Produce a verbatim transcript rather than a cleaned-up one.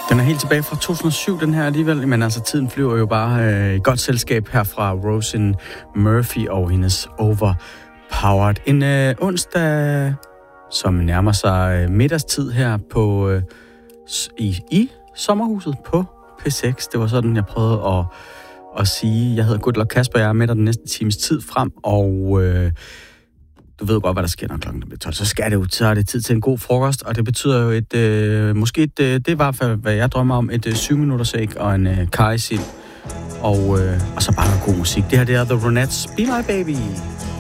Den er helt tilbage fra to tusind og syv, den her alligevel, men altså tiden flyver jo bare øh, i godt selskab her fra Roisin Murphy og hendes Overpowered. En øh, onsdag, som nærmer sig øh, middagstid her på øh, i, i sommerhuset på P seks. Det var sådan, jeg prøvede at, at sige. Jeg hedder Good Luck Kasper, jeg er med dig den næste times tid frem, og øh, du ved godt, hvad der sker, når klokken bliver tolv. Så skal det jo, så er det tid til en god frokost, og det betyder jo et, øh, måske et, øh, det er i hvert fald, hvad jeg drømmer om, et øh, syv minutters æg og en øh, kajsild, og, øh, og så bare noget god musik. Det her, det er The Ronettes, Be My Baby.